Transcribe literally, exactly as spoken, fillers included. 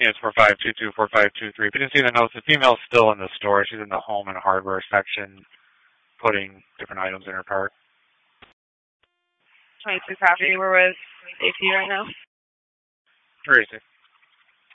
Yeah, it's four five two two, four five two three. If you didn't see the notes, the female's still in the store. She's in the home and hardware section putting different items in her cart. twenty-two property, we're with A P right now. Where is it?